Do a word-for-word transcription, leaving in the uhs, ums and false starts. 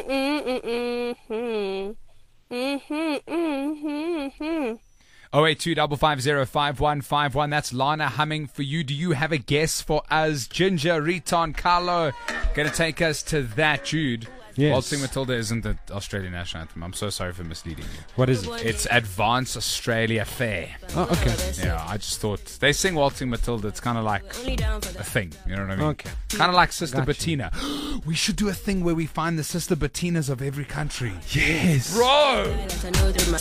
oh eight two five five zero five one five one. That's Lana humming for you. Do you have a guess for us? Ginger, Riton, Carlo. Going to take us to that, Jude. Yes. Waltzing Matilda isn't the Australian national anthem. I'm so sorry for misleading you. What is it? It's Advance Australia Fair. Oh, okay. Yeah, I just thought they sing Waltzing Matilda. It's kind of like a thing. You know what I mean? Okay. Kind of like Sister Gotcha. Bettina. We should do a thing where we find the Sister Bettinas of every country. Yes. Bro!